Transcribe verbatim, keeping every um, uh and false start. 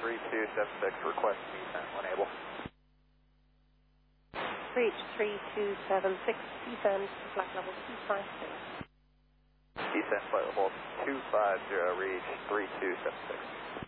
three two seven six, request descent when able. Reach three two seven six, descend to flight level two five zero. Descent flight level two five zero, reach three two seven six.